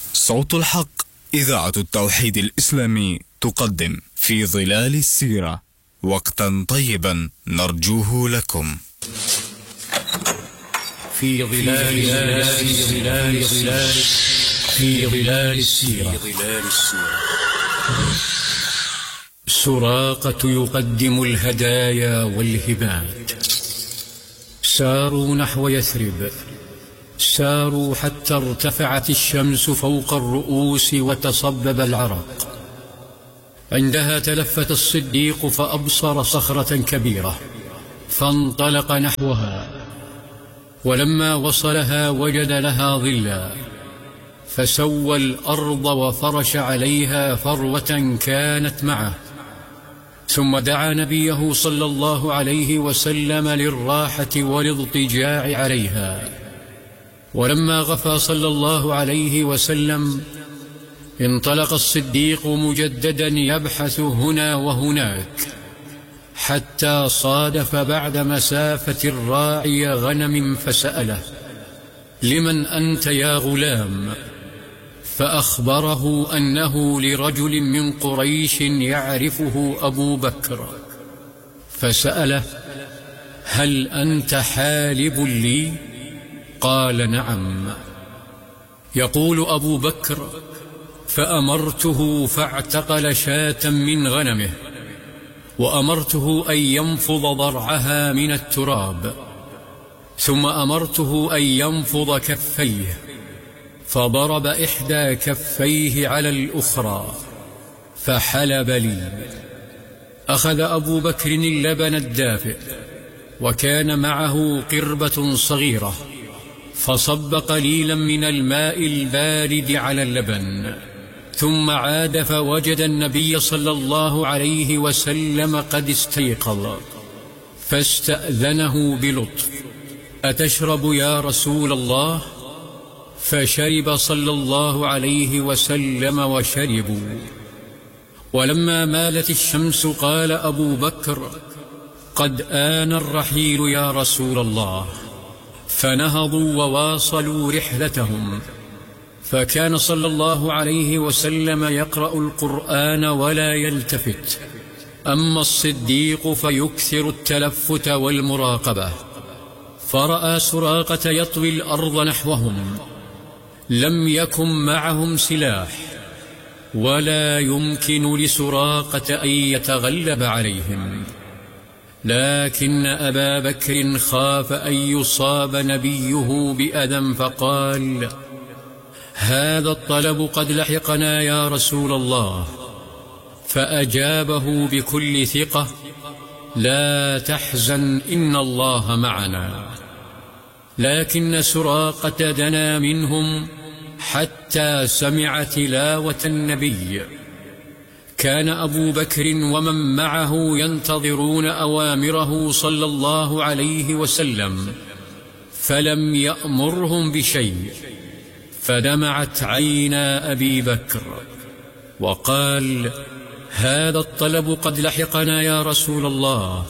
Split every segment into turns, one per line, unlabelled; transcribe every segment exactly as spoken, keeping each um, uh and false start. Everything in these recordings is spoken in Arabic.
صوت الحق إذاعة التوحيد الإسلامي تقدم في ظلال السيرة وقتا طيبا نرجوه لكم.
في ظلال في ظلال ظلال في ظلال السيرة. سراقة يقدم الهدايا والهبات. ساروا نحو يثرب، ساروا حتى ارتفعت الشمس فوق الرؤوس وتصبب العرق. عندها تلفت الصديق فأبصر صخرة كبيرة فانطلق نحوها، ولما وصلها وجد لها ظلا، فسوى الأرض وفرش عليها فروة كانت معه، ثم دعا نبيه صلى الله عليه وسلم للراحة والاضطجاع عليها. ولما غفى صلى الله عليه وسلم انطلق الصديق مجددا يبحث هنا وهناك، حتى صادف بعد مسافة راعي غنم فسأله: لمن أنت يا غلام؟ فأخبره أنه لرجل من قريش يعرفه أبو بكر، فسأله: هل أنت حالب لي؟ قال: نعم. يقول أبو بكر: فأمرته فاعتقل شاة من غنمه، وأمرته أن ينفض ضرعها من التراب، ثم أمرته أن ينفض كفيه، فضرب إحدى كفيه على الأخرى فحلب لي. أخذ أبو بكر اللبن الدافئ، وكان معه قربة صغيرة، فصب قليلا من الماء البارد على اللبن، ثم عاد فوجد النبي صلى الله عليه وسلم قد استيقظ، فاستأذنه بلطف: أتشرب يا رسول الله؟ فشرب صلى الله عليه وسلم وشربوا. ولما مالت الشمس قال أبو بكر: قد آن الرحيل يا رسول الله. فنهضوا وواصلوا رحلتهم، فكان صلى الله عليه وسلم يقرأ القرآن ولا يلتفت، أما الصديق فيكثر التلفت والمراقبة. فرأى سراقة يطوي الأرض نحوهم، لم يكن معهم سلاح، ولا يمكن لسراقة أن يتغلب عليهم، لكن أبا بكر خاف أن يصاب نبيه بأذى، فقال: هذا الطلب قد لحقنا يا رسول الله. فأجابه بكل ثقة: لا تحزن، إن الله معنا. لكن سراقة دنا منهم حتى سمع تلاوة النبي. كان أبو بكر ومن معه ينتظرون أوامره صلى الله عليه وسلم، فلم يأمرهم بشيء، فدمعت عينا أبي بكر وقال: هذا الطلب قد لحقنا يا رسول الله.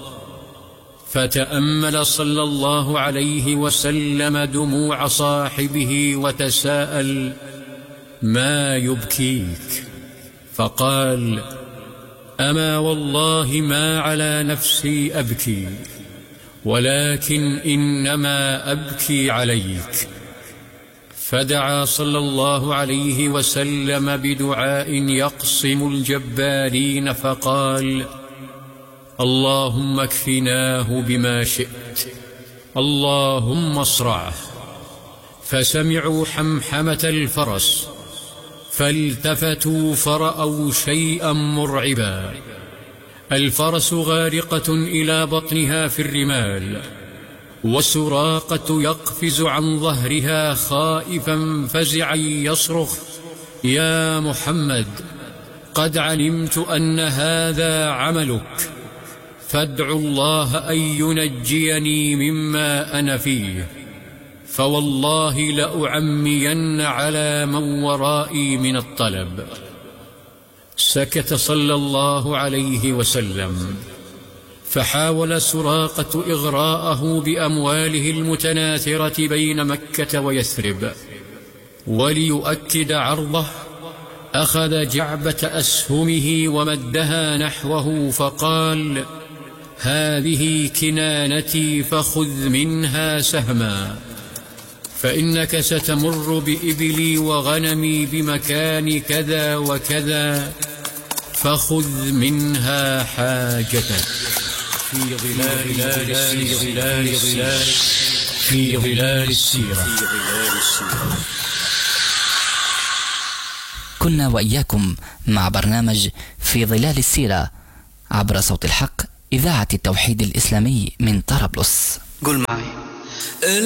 فتأمل صلى الله عليه وسلم دموع صاحبه وتساءل: ما يبكيك؟ فقال: أما والله ما على نفسي أبكي، ولكن إنما أبكي عليك. فدعا صلى الله عليه وسلم بدعاء يقصم الجبارين، فقال: اللهم اكفناه بما شئت، اللهم اصرعه. فسمعوا حمحمة الفرس، فالتفتوا فرأوا شيئا مرعبا. الفرس غارقة إلى بطنها في الرمال، وسراقة يقفز عن ظهرها خائفا فزعا يصرخ: يا محمد، قد علمت أن هذا عملك، فادعوا الله أن ينجيني مما أنا فيه، فوالله لأعمين على من ورائي من الطلب. سكت صلى الله عليه وسلم، فحاول سراقة إغراءه بأمواله المتناثرة بين مكة ويثرب، وليؤكد عرضه أخذ جعبة أسهمه ومدها نحوه فقال: هذه كنانتي فخذ منها سهما، فإنك ستمر بإبلي وغنمي بمكان كذا وكذا، فخذ منها حاجتك. في ظلال السيرة في ظلال السيرة.
كنا وإياكم مع برنامج في ظلال السيرة عبر صوت الحق، إذاعة التوحيد الإسلامي من طرابلس.
قل معي.